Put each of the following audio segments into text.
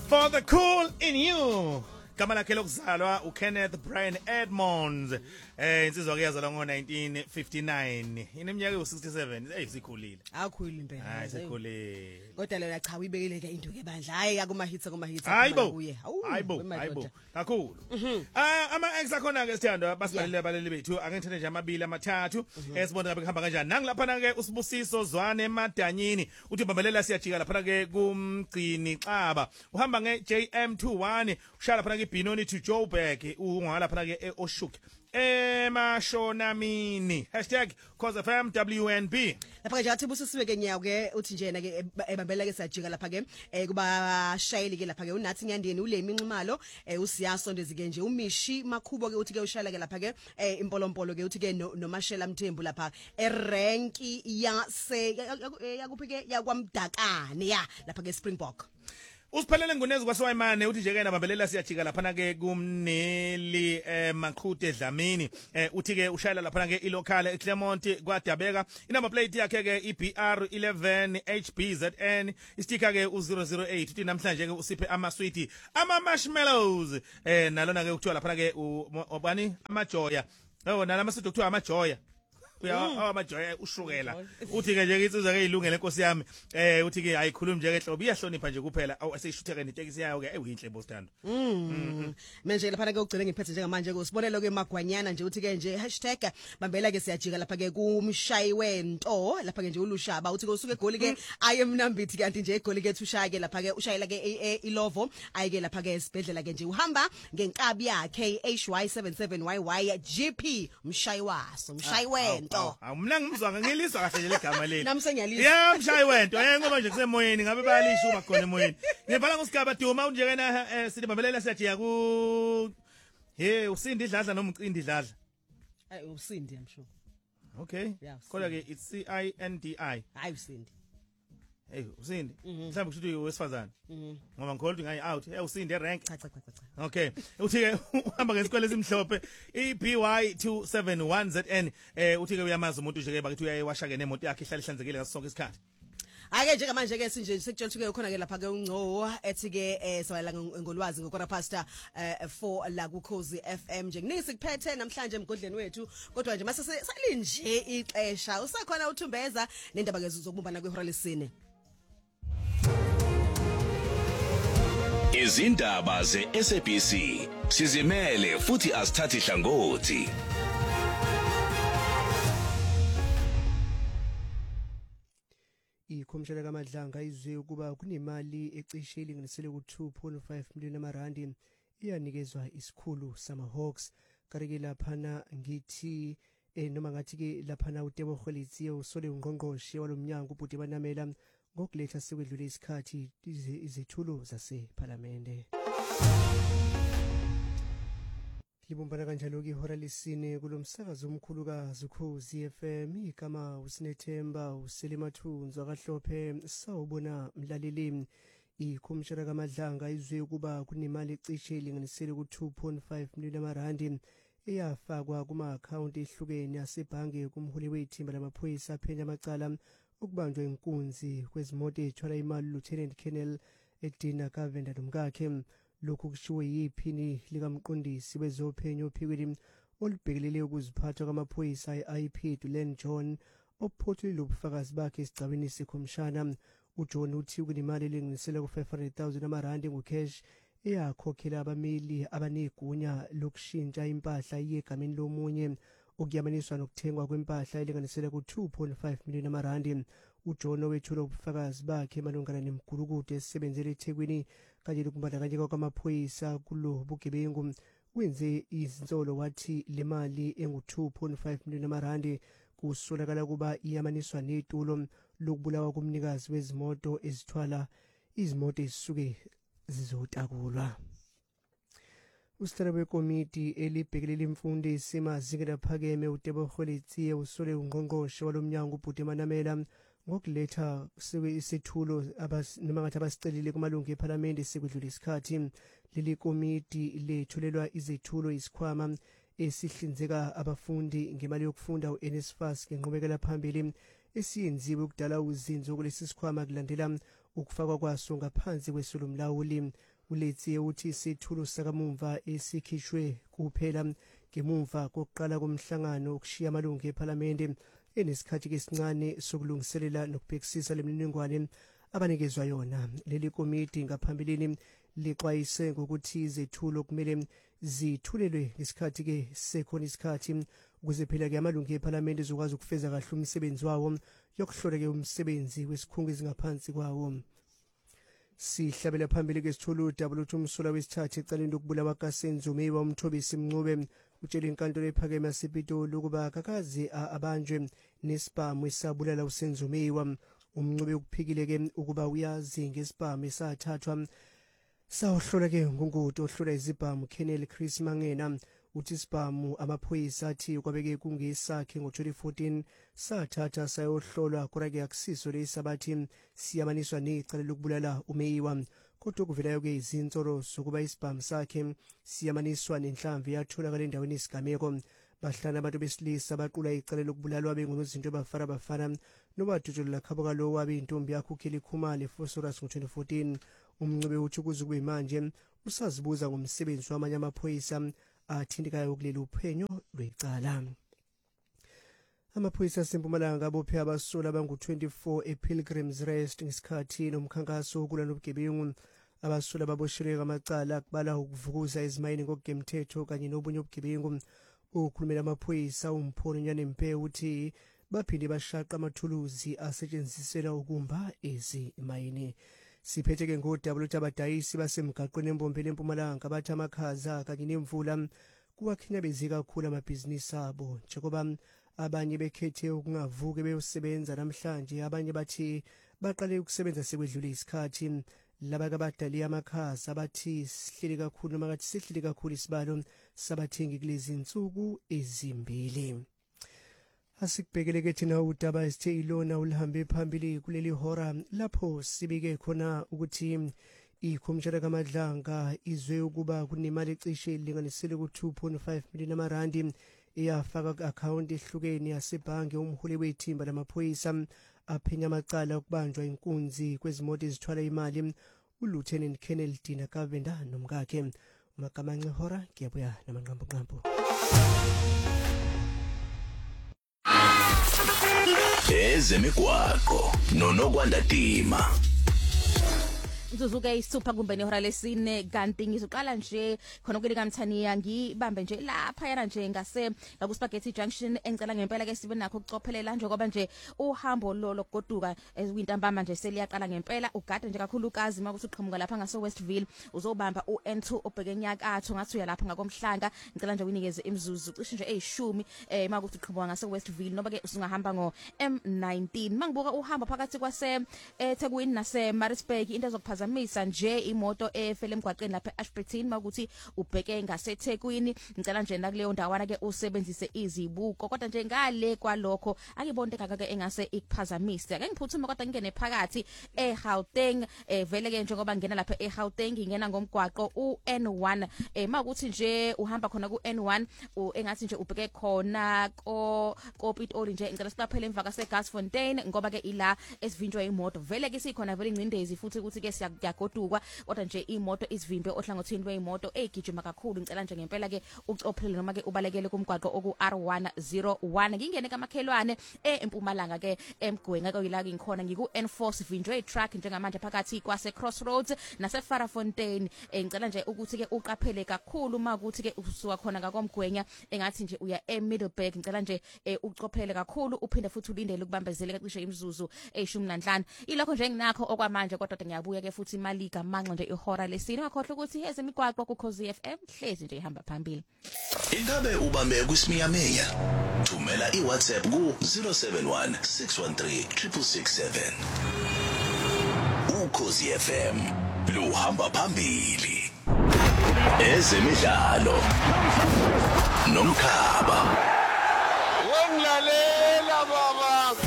For the cool in you. Gama lakhe lokuzalwa uKenneth Brian Edmonds. Insizwa ke yazalwa ngo1959. Ineminyaka u67. Sikhulile. Akukhulile impela. Hayi sikhulile. Kodwa lena cha uyibekele into ke bandla. Hayi akuma-hits kuye. Hayibo. Kakhulu. Ama ex akhona ke sithando basibalele abaleli bethu. Angithele nje amabili amathathu. Esibona ngabe kuhamba kanjani. Nangi lapha ke usibusiso Zwane Madanyini. Uthi bambelela siyajika lapha ke kumgcini Xaba. Uhamba ngeJM21. Ushala lapha Binoni to Joburg ungala phana ke eOshuk emashonamini #CauseFM WNB lapha ke athi busisiwe ke nyawo ke uthi njena ke ebambela ke sajika lapha ke kuba shayeli ke lapha ke unathi Nyandeni ulemi Nxumalo usiyaso ndezi ke nje uMishi Makhubo ke uthi ke ushala ke lapha ke impolompolo ke uthi ke noMashela Mthembu lapha eranki yakuphi ke yakwamdakane ya lapha ke Springbok. Usiphelele ngunezi kwaSwayimane uthi nje ke nabambelela siyajika lapha ke kumneli Maqhude Dlamini uthi ke ushayela lapha ke ilocal eClermont kwaDabeka inumber plate yakhe ke iBR11 HBZN istika ke u008 uthi namhlanje ke usiphe amasweet ama marshmallows nalona ke ukuthiwa lapha ke ubani amajoya nalama sweet ukuthiwa amajoya amajoya ushukela uthi ke nje insizwa ke ilungele Nkosi yami uthi ke ayikhulumi nje ke hlobo iyahlonipha nje kuphela aseyishutheke netekisi yayo ke uyinhle bosithando manje lapha ke ugcine ngiphethe njengamanje ke usibonelo ke Magwanyana nje uthi ke nje #bambela ke siyajika lapha ke kumshayi wento lapha ke nje ulushaba uthi ke usuke egoli ke aye Mnambithi kanti nje egoli ke ushaya ke lapha ke ushayela ke iLovo ayike lapha ke esibhedlela ke nje uhamba ngenkabi yakhe HY77YY GP mshayi waso mshayi wento mina ngimzwa ngilizwa kahle nje legama leli nami sengiyalizwa mshayi wento ngoba nje kusemoyeni ngabe bayalisha uma khona emoyeni ngivala ngosigaba Duma unje kena sithi bambelela siyajiya ku usindi idladla noma ucindi idladla usindi I'm sure okay kodwa ke it's CINDI hayi usindi usindi mhlawumbe kushuthi wesifazana ngoba ngikholwa ngayi out usindi erank cha okay uthi ke uhamba ngesikole esimhlophe iBY271ZN uthi ke uyamazi umuntu nje ke bakithi uyayewasha ke nemoto yakhe ihlala ihlanzekile ngaso sonke isikhathi. Ake nje manje ke sinje sekutshela ukuthi khona ke lapha ke ungco ethi ke sawala ngolwazi ngo4 la ku Khosi FM nje kuningi sikuphethe namhlanje emgodleni wethu kodwa nje mase salinje ixesha usakhona uthumbeza nendaba ke zokubumbana kwehora lesine. Izindaba zeSABC sizimele futhi asithathi hlangothi. Ikhomishana kaMadlanga izwe ukuba kunemali ecishe ilinganiselwe ku2.5 million amarandi iyanikezwa isikhulu samaHawks karike laphana ngithi noma ngathi ke laphana uTebo Kholitsi usole ungqongqoshe walomnyango uBhuti Banamela ngokuletha sekwedlule isikhathi izethulo zaseParliament. Libumbana kanjalo ke ihora lesine kulomsakazo omkhulu kaZukhozi FM igama uSinethemba uSelimathunzu akahlophe sawubona mlaleli ikhomishana kaMadlanga izwe ukuba kunemali ecishe ilinganiselwe ku2.5 million amarandi eyafakwa kuma account ehlukene yasebhange kumholi wethimba lamaphoyisa aphenya amacala ukubanjwa inkunzi kwezimoto ethwala imali Lieutenant Colonel Edina Kavenda nomkakhe. Lokhu kushiwo yiphini likamqondisi wezophenyo ophikweni olubhekelele ukuziphatha kwamaphoyisa iIP Dulen John ophothule lobufakazi bakhe esicabeni sekhomishana. uJohn uthi kunemali elinganiselwa ku500,000 amarandi ngocash eyakhokhela abameli abanegunya lokushintsha impahla yegameni lomunye okuyamaniswa nokuthengwa kwempahla elinganiselwa ku2.5 million amarandi. uJohn owethula ubufakazi bakhe malungana nemigulukudu esebenzele eThekwini kanye lokumbandakanyeka kwamaphoyisa kulo bugebengu wenze izinsolo wathi le mali engu2.5 million amarandi kusolakala kuba iyamaniswa netulo lokubulawa kumnikazi wezimoto ezithwala izimoto ezisuke zizotakulwa. Usitara wekomiti elibhekelele imfundo esemazingeni aphakeme uTebo Kholitsi usole ungqongqoshe walomnyango uBhuti Manamela ngokuletha isethulo noma ngathi abasicelile kumalungu eParliament sekwedlule isikhathi. Leli komiti letholelwa izethulo isikhwama esihlinzeka abafundi ngemali yokufunda uNSFAS ngenqubekela phambili esiyenziwe ukudala uzinzo kulesi sikhwama kulandela ukufakwa kwaso ngaphansi kwesulu mlawuli. uLetsi uthi isithulo sakamumva esikhishwe kuphela ngemuva kokuqala komhlangano ukushiya amalungu eParliament enesikhathi kesincane sokulungiselela nokubhekisisa lemininingwane abanikezwa yona. Leli komiti ngaphambilini lixwayise ngokuthi izethulo kumele zithulelwe ngesikhathi ke sekhona isikhathi ukuze phela ke amalungu eParliament ezokwazi ukufeza kahle umsebenzi wawo yokuhlola ke umsebenzi wesikhungo ezingaphansi kwawo. Sihlabela phambili ke sithulu udaba lokuthi umsola wesithathu ecaleni lokubulawa kaSenzomiwa uMthobisi Mncube utshela inkantolo ephakeme yasePitoli ukuba akakaze abanjwe nesibhamu esabulala uSenzomiwa. Umncube ukuphikile ke ukuba uyazi ngesibhamu esathathwa sawuhlola ke nguNguti ohlola izibhamu Colonel Chris Mangena uthi isibhamu amaphoyisa athi kwabeke kungesakhe ngo2014 sathatha sayohlolwa kodwa ke akusiso lesabathi siyamaniswa necala lokubulala uMeyiwa. Kodwa kuvelayo ke izintsolo zokuba isibhamu sakhe siyamaniswa nenhlamvu yatholakala endaweni yesigameko. Bahlala abantu besilisa baqula icala lokubulalwa bengonozinto abafana nobadutshulela khaboka lo wabe intombi yakhe uKelly Khumalo Phosphorus ngo2014. Umncube uthi kuze kube manje usazibuza ngomsebenzi wamanye amaphoyisa athintekayo kuleli uphenyo lwecala. Amaphoyisa aseMpumalanga abophe abasola abangu-24 ePilgrim's Rest ngesikhathi nomkhankaso wokulwa nobugebengu. Abasola baboshelwe amacala akubala ukuvukuza ezimayini ngokugemthetho kanye nobunye ubugebengu. Ukhulumela amaphoyisa uMphono Nyanempe uthi baphinde bashaqa amathuluzi asetshenzisela ukumba ezimayini. Siphethe ke ngodaba lokuthi abadayisi basemgaqweni empompela eMpumalanga bathi amakhaza kanye nemvula kuwakhinyabezeka kakhulu amabhizinisi abo njengoba abanye bekhethe ukungavuke beyosebenza namhlanje, abanye bathi baqale ukusebenza sekwedlule isikhathi. Laba kabadali amakhaza bathi sihleli kakhulu noma ngathi sihleli kakhulu isibalo sabathengi kulezi insuku ezimbili. Asikubhekele ke thina udaba esithe ilona ulihambe phambili kuleli hora lapho sibike khona ukuthi ikhomishana kaMadlanga izwe ukuba kunemali ecishe ilinganisele ku2.5 million amarandi eyafaka account ehlukene yasebhange. Umholi wethimba lamaphoyisa aphenya amacala okubanjwa inkunzi kwezimoto ezithwala imali uLieutenant Colonel Dina Kavenda nomkakhe. Magamanxe hora ngiyabuya namanqambo. Ezemigwaqo noNokwanda Dima. Uzuzuke isupha kumbe nehora lesine kanti ngizoqala nje khona kulika Mthaniya ngibambe nje lapha yana nje ngase la ku Spaghetti Junction engicela ngempela ke sibe nakho ukucophelela nje ngoba nje uhambo lo lokugoduka ezintambama nje seliyaqala ngempela. Ugade nje kakhulukazi makuthi uqhamuka lapha ngaso Westville uzobamba uN2 obheke enyakatho ngathi uya lapha ngakomhlanga. Ngicela nje uyinikeze imzuzu cishe nje ey10 makuthi uqhamuka ngaso Westville noba ke usungahamba ngo M19 mangibuka uhamba phakathi kwase eThekwini nase Maritzburg into ezokuphaza nje imoto efele emgwaqeni lapha eAshburton makuthi ubheke ngaseThekwini. Ngicela nje nakuleyo ndawana ke usebenzise izibuko kodwa nje ngale kwalokho akibonke ke engase ikuphazamise. Ake ngiphuthume kodwa ngingene phakathi eGauteng vele ke njengoba ngena lapha eGauteng ngingena ngomgwaqo uN1 makuthi nje uhamba khona kuN1 engathi nje ubheke khona ko Pitoli nje ngicela siqaphele emva kaseGasfontein ngoba ke ila esivinjwa imoto vele ke sikhona vele ingcindezi futhi ukuthi ke siyagodukwa kodwa nje imoto isivimbe ohlangothini lweimoto egijima kakhulu. Ngicela nje ngempela ke ucophelele noma ke ubalekele kumgwaqo oku R101 ngingene kamakhelwane eMpumalanga ke emgwenga kuyila ngikhona ngiku N4 sivinjwe truck njengamanje phakathi kwase Crossroads nase Farafontein. Ngicela nje ukuthi ke uqaphele kakhulu makuthi ke usuka khona ngakomgwenya engathi nje uya eMiddleburg. Ngicela nje ucophele kakhulu uphinde futhi ulindele ukubambezeleka cishe imzuzu e15 ilokho nje nginakho okwamanje kodwa ngiyabuya ke futhi Malika manxa nje ihora lesine ngakhohle ukuthi ezemigwaqo ku Khosi FM hlezi nje ihamba phambili. Ingabe ubambe kuSimiyameya? Thumela iWhatsApp ku 071 613 667. Ukhosi FM luhamba phambili. Ezemidlalo nomkhaba. Wengilalela baba.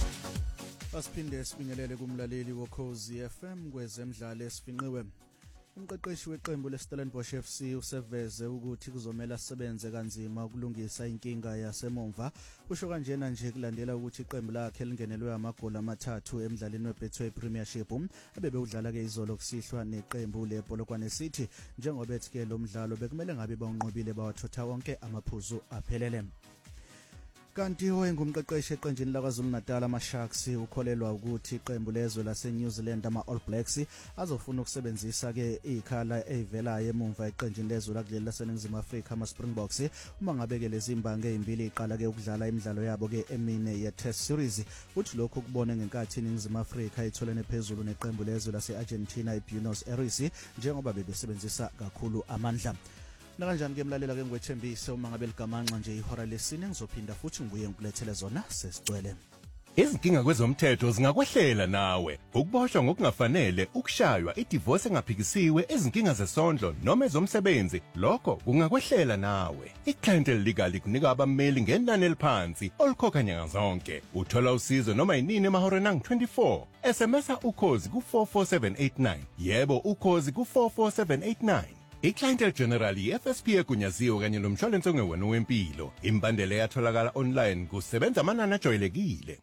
Asiphinde sibingelele kumlaleli woKhosi FM kwezemidlalo esifinqiwe Umqeqeshi weqembu leStellenbosch FC useveze ukuthi kuzomela asebenze kanzima ukulungisa inkinga yasemumva. Usho kanjena nje kulandela ukuthi iqembu lakhe lingenelwe amagoli amathathu emidlalweni weBetway Premiership abebe udlala ke izolo kusihlwa neqembu lePolokwane City njengoba ethi ke lo mdlalo bekumele ngabe bawunqobile bawathotha wonke amaphuzu aphelele. Kanti owayengumqeqeshi eqenjini laKwaZulu Natal amaSharks ukholelwa ukuthi iqembu lezwe laseNew Zealand ama-All Blacks azofuna ukusebenzisa ke ikhala evelayo emumva eqenjini lezwe lakuleli laseNingizimu Afrika ama-Springboks uma ngabe ke lezi imbange ezimbili iqala ke ukudlala imidlalo yabo ke emine ye-Test Series. Uthi lokho kubone ngenkathi iNingizimu Afrika itholene phezulu neqembu lezwe lase-Argentina eBuenos Aires njengoba bebesebenzisa kakhulu amandla. Nakanjani ke mlalela ke ngwethembise uma ngabe ligamanxa nje ihora lesine ngizophinda futhi ngibuye ngikulethele zona sesicwele. Izinkinga kwezomthetho zingakwehlela nawe. Ukuboshwa ngokungafanele, ukushaywa, idivorce engaphikisiwe, izinkinga zesondlo noma ezomsebenzi, lokho kungakwehlela nawe. Iclientele legal kunika abameli ngenani eliphansi olikhokha nyanga zonke. Uthola usizo noma yinini emahoreni angu-24. SMSa ukhozi ku44789. Yebo, ukhozi ku44789. Iclientele General FSP egunyaziwe kanye nomshwalense ongewena wempilo. Imbandela yatholakala online kusebenza amanani ajwayelekile.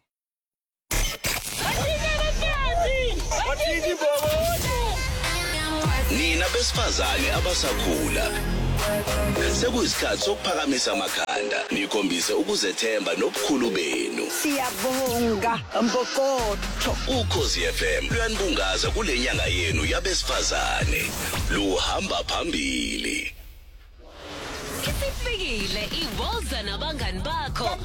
Nina besifazane abasakhula sekuyisikhathi sokuphakamisa amakhanda nikhombise ukuzethemba nobukhulu benu. Siyabonga Mbokodo. Ukhozi FM luyanibungaza kule nyanga yenu yabesifazane. Luhamba phambili. Isifikile iwoza nabangani bakho.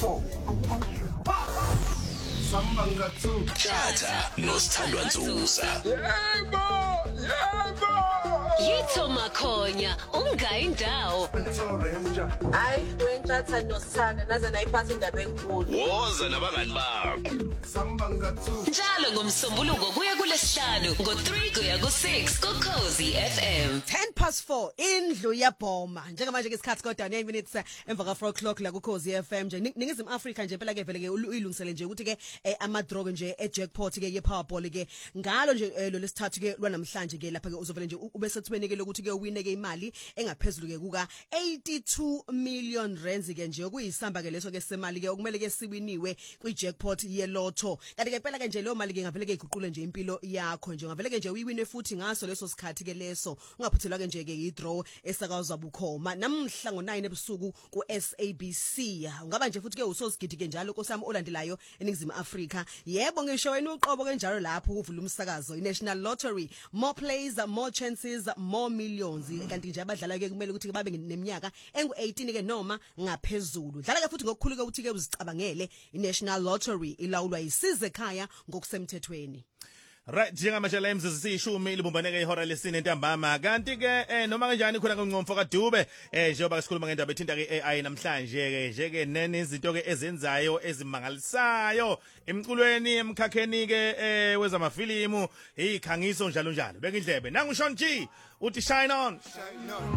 Tjata noSithandwa Nzuza. Yitho Makhonya, ungayindawo. Hayi, wengithatha noSithanda naze nayiphatha indaba enkulu. Woza nabangani bakho. Njalo ngomsombuluko kuya kuLesihlanu ngo3 kuya ku6 kuKhozi FM. 4:10 indlu yabhoma njengamanje ke isikhathi kodwa 9 minutes emva ka 4 o'clock la kuKhozi FM nje Ningizimu Afrika nje phela ke vele ke uyilungisele nje ukuthi ke ama-draw nje ejackpot ke ye-Powerball ke ngalo nje lo lesithathu ke lwanamhlanje ke lapha ke uzovela nje ube sethubene ke lokuthi ke uwine ke imali engaphezulu ke kuka 82 million rands ke nje okuyisamba ke leso ke semali ke okumele ke siwiniwe kwi-jackpot ye-lotto. Kanti ke phela ke nje leyo mali ke ngavele ke iguqule nje impilo yakho nje ngavele ke nje uyiwine futhi ngaso leso sikhathi ke leso ungaphuthelwa ke nje ke i-draw esakazwa bukhoma namhla ngo9 ebusuku ku SABC. Ungaba nje futhi ke usosigidi ke njalo nkosami olandelayo eNingizimu Afrika. Yebo ngisho wena uqobo ke njalo lapho uvula umsakazo iNational Lottery, more plays, more chances, more millions. Kanti nje abadlala ke kumele ukuthi babe neminyaka engu18 ke noma ngaphezulu. Dlala ke futhi ngokukhulu ke ukuthi ke uzicabangele iNational Lottery ilawulwa isize ekhaya ngokusemthethweni. Right, njengamanje la imzuzu ishumi libumbaneke ihora lesine ntambama. Kanti ke noma kanjani khona ngoMfo kaDube njengoba sikhuluma ngendaba ethinta ke AI namhlanje ke nene izinto ke ezenzayo ezimangalisayo emculweni emkhakheni ke wezamafilimu ikhangiso njalo njalo. Beka indlebe nangu Sean G uthi shine on.